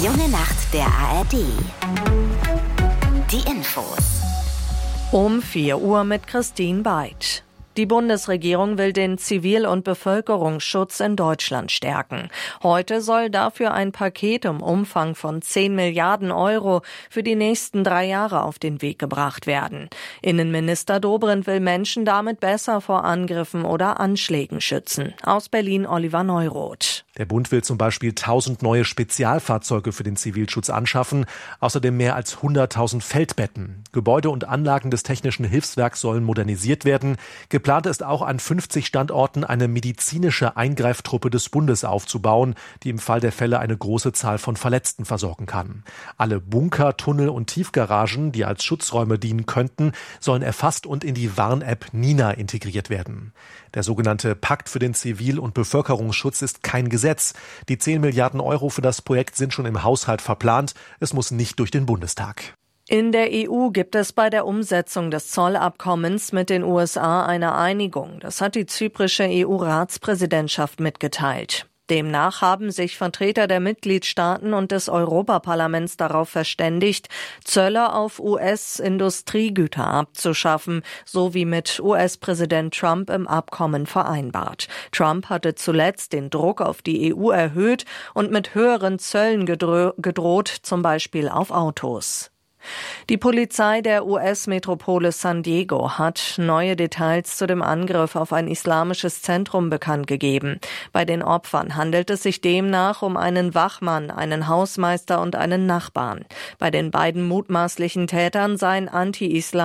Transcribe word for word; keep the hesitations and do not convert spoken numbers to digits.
junge Nacht der A R D. Die Infos. Um vier Uhr mit Christine Beid. Die Bundesregierung will den Zivil- und Bevölkerungsschutz in Deutschland stärken. Heute soll dafür ein Paket im Umfang von zehn Milliarden Euro für die nächsten drei Jahre auf den Weg gebracht werden. Innenminister Dobrindt will Menschen damit besser vor Angriffen oder Anschlägen schützen. Aus Berlin Oliver Neuroth. Der Bund will zum Beispiel tausend neue Spezialfahrzeuge für den Zivilschutz anschaffen, außerdem mehr als hunderttausend Feldbetten. Gebäude und Anlagen des Technischen Hilfswerks sollen modernisiert werden. Geplant ist auch, an fünfzig Standorten eine medizinische Eingreiftruppe des Bundes aufzubauen, die im Fall der Fälle eine große Zahl von Verletzten versorgen kann. Alle Bunker, Tunnel und Tiefgaragen, die als Schutzräume dienen könnten, sollen erfasst und in die Warn-App Nina integriert werden. Der sogenannte Pakt für den Zivil- und Bevölkerungsschutz ist kein Gesetz. Die zehn Milliarden Euro für das Projekt sind schon im Haushalt verplant. Es muss nicht durch den Bundestag. In der E U gibt es bei der Umsetzung des Zollabkommens mit den U S A eine Einigung. Das hat die zyprische E U-Ratspräsidentschaft mitgeteilt. Demnach haben sich Vertreter der Mitgliedstaaten und des Europaparlaments darauf verständigt, Zölle auf U S-Industriegüter abzuschaffen, so wie mit U S-Präsident Trump im Abkommen vereinbart. Trump hatte zuletzt den Druck auf die E U erhöht und mit höheren Zöllen gedro- gedroht, zum Beispiel auf Autos. Die Polizei der U S-Metropole San Diego hat neue Details zu dem Angriff auf ein islamisches Zentrum bekannt gegeben. Bei den Opfern handelt es sich demnach um einen Wachmann, einen Hausmeister und einen Nachbarn. Bei den beiden mutmaßlichen Tätern seien Anti-Islam